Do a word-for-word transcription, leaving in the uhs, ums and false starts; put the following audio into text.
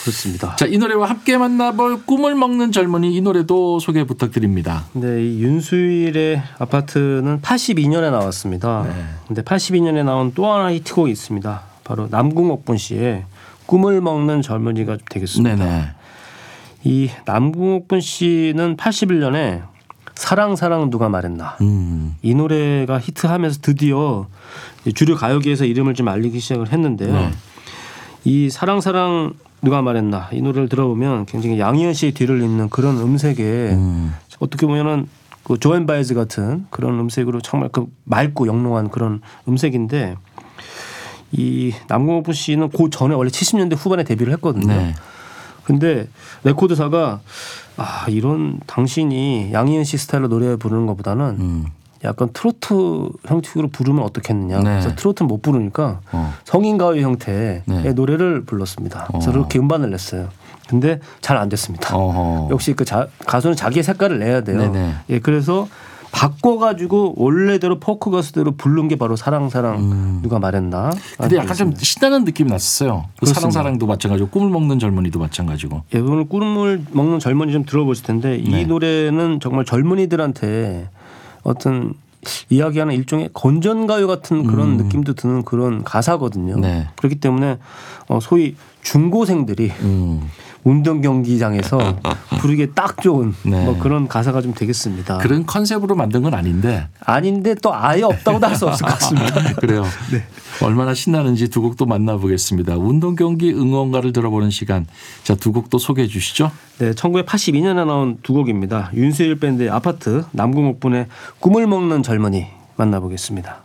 그렇습니다. 자, 이 노래와 함께 만나볼 꿈을 먹는 젊은이 이 노래도 소개 부탁드립니다. 네, 이 윤수일의 아파트는 팔십이 년에 나왔습니다. 네. 근데 팔십이 년에 나온 또 하나 히트곡이 있습니다. 바로 남궁옥분 씨의 꿈을 먹는 젊은이가 되겠습니다. 네네. 이 남궁옥분 씨는 팔십일 년에 사랑 사랑 누가 말했나 음. 이 노래가 히트하면서 드디어 주류 가요계에서 이름을 좀 알리기 시작을 했는데요. 네. 이 사랑 사랑 누가 말했나 이 노래를 들어보면 굉장히 양희은 씨의 뒤를 잇는 그런 음색에 음. 어떻게 보면은 그 조앤 바이즈 같은 그런 음색으로 정말 그 맑고 영롱한 그런 음색인데 이 남궁옥분 씨는 그 전에 원래 칠십 년대 후반에 데뷔를 했거든요. 네. 근데 레코드사가 아 이런 당신이 양희은 씨 스타일로 노래 부르는 것보다는 음. 약간 트로트 형식으로 부르면 어떻겠느냐. 네. 그래서 트로트는 못 부르니까 어. 성인 가요 형태의 네. 노래를 불렀습니다. 그래서 어. 그렇게 음반을 냈어요. 근데 잘 안 됐습니다. 어허. 역시 그 자, 가수는 자기의 색깔을 내야 돼요. 네네. 예, 그래서 바꿔가지고 원래대로 포크 가수대로 부른 게 바로 사랑 사랑 음. 누가 말했나. 근데 약간 좀 신나는 느낌이 났었어요. 그 사랑 사랑도 마찬가지고 꿈을 먹는 젊은이도 마찬가지고. 예, 오늘 꿈을 먹는 젊은이 좀 들어보실 텐데 이 네. 노래는 정말 젊은이들한테 어떤 이야기하는 일종의 건전가요 같은 그런 음. 느낌도 드는 그런 가사거든요. 네. 그렇기 때문에 소위 중고생들이 음. 운동 경기장에서 부르기에 딱 좋은 네. 뭐 그런 가사가 좀 되겠습니다. 그런 컨셉으로 만든 건 아닌데. 아닌데 또 아예 없다고도 할 수 없을 것 같습니다. 그래요. 네. 얼마나 신나는지 두 곡도 만나보겠습니다. 운동 경기 응원가를 들어보는 시간. 자, 두 곡도 소개해 주시죠. 네, 천구백팔십이 년에 나온 두 곡입니다. 윤수일 밴드의 아파트, 남궁옥분의 꿈을 먹는 젊은이 만나보겠습니다.